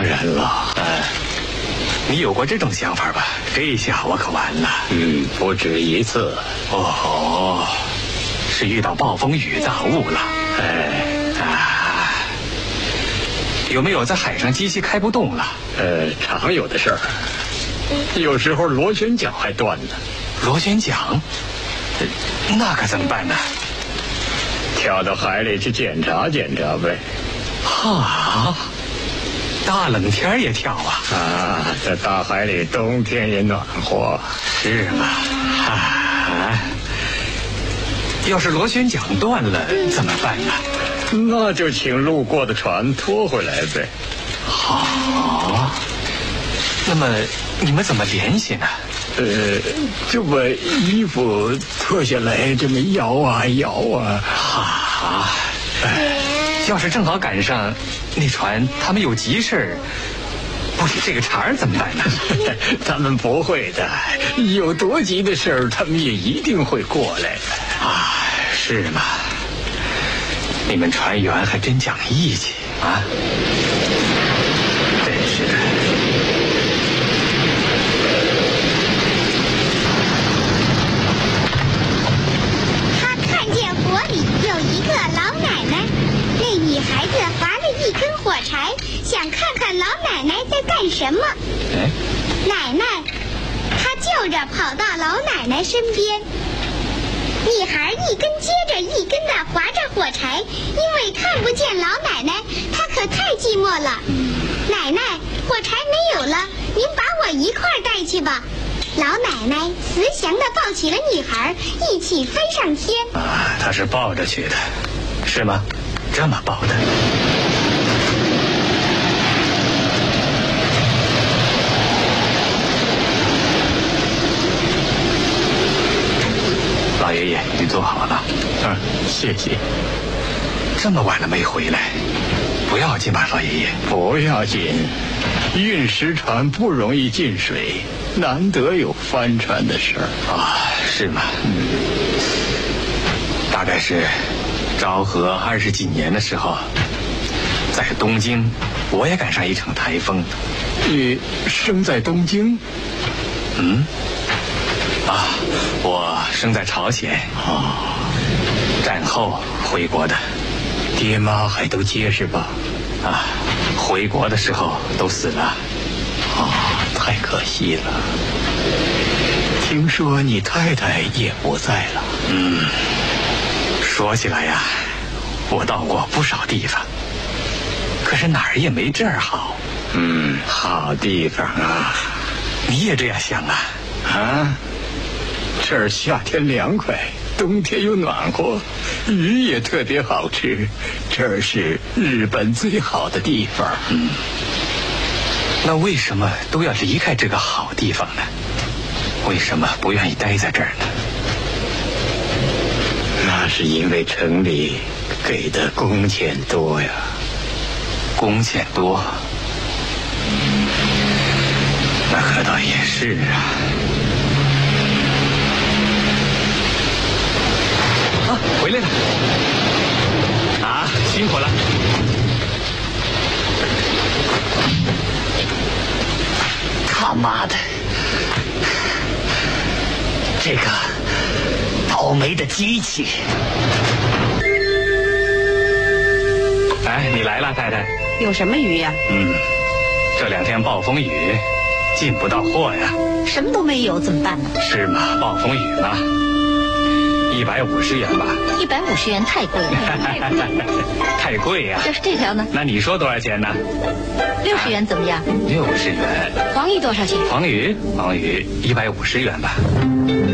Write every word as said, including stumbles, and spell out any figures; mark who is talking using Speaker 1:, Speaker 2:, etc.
Speaker 1: 然了。
Speaker 2: 嗯，你有过这种想法吧？这下我可完了。
Speaker 1: 嗯，不止一次。
Speaker 2: 哦，是遇到暴风雨大雾了。
Speaker 1: 哎
Speaker 2: 啊，有没有在海上机器开不动了？
Speaker 1: 呃，常有的事儿。有时候螺旋桨还断了。
Speaker 2: 螺旋桨？那可怎么办呢？
Speaker 1: 跳到海里去检查检查呗。
Speaker 2: 哈，大冷天也跳啊！
Speaker 1: 啊，在大海里冬天也暖和。
Speaker 2: 是吗？啊，要是螺旋桨断了怎么办呢？
Speaker 1: 那就请路过的船拖回来呗。
Speaker 2: 好，那么你们怎么联系呢？
Speaker 1: 呃，就把衣服脱下来，这么摇啊摇啊。
Speaker 2: 哈，要是正好赶上那船他们有急事，不理这个茬儿怎么办呢？
Speaker 1: 他们不会的，有多急的事儿，他们也一定会过来的。
Speaker 2: 啊，是吗？你们船员还真讲义气啊！真是的。
Speaker 3: 他看见火里有一个老奶奶，那女孩子划了一根火柴，想看看老奶奶在干什么。
Speaker 2: 哎，
Speaker 3: 奶奶，她叫着跑到老奶奶身边。女孩一根接着一根的划着火柴，因为看不见老奶奶，她可太寂寞了。奶奶，火柴没有了，您把我一块儿带去吧。老奶奶慈祥地抱起了女孩，一起飞上天。
Speaker 2: 啊，他是抱着去的，是吗？这么抱的。老爷爷，你坐好了。
Speaker 1: 嗯，谢谢。
Speaker 2: 这么晚了没回来，不要紧吧，老爷爷？
Speaker 1: 不要紧，运石船不容易进水，难得有翻船的事儿
Speaker 2: 啊，是吗？嗯，大概是昭和二十几年的时候，在东京，我也赶上一场台风。
Speaker 1: 你生在东京？
Speaker 2: 嗯。啊，我生在朝鲜
Speaker 1: 啊，
Speaker 2: 战后回国的，
Speaker 1: 爹妈还都结实吧？
Speaker 2: 啊，回国的时候都死了。
Speaker 1: 啊，太可惜了。听说你太太也不在了。
Speaker 2: 嗯，说起来呀，我到过不少地方，可是哪儿也没这儿好。
Speaker 1: 嗯，好地方啊。
Speaker 2: 你也这样想啊？
Speaker 1: 啊？这儿夏天凉快，冬天又暖和，鱼也特别好吃，这儿是日本最好的地方。
Speaker 2: 嗯，那为什么都要离开这个好地方呢？为什么不愿意待在这儿呢？
Speaker 1: 那是因为城里给的工钱多呀。
Speaker 2: 工钱多？那可倒也是啊。啊，回来了！啊，辛苦了。
Speaker 4: 他妈的，这个倒霉的机器！
Speaker 2: 哎，你来了，太太。
Speaker 5: 有什么鱼呀？
Speaker 2: 嗯，这两天暴风雨，进不到货呀。
Speaker 5: 什么都没有，怎么办呢？
Speaker 2: 是吗？暴风雨嘛。一百五十元吧。
Speaker 5: 一百五十元太贵了。
Speaker 2: 太贵呀、啊！
Speaker 5: 就是这条呢。
Speaker 2: 那你说多少钱呢？
Speaker 5: 六十元怎么样？
Speaker 2: 六十元。
Speaker 5: 黄鱼多少钱？
Speaker 2: 黄鱼，黄鱼一百五十元吧。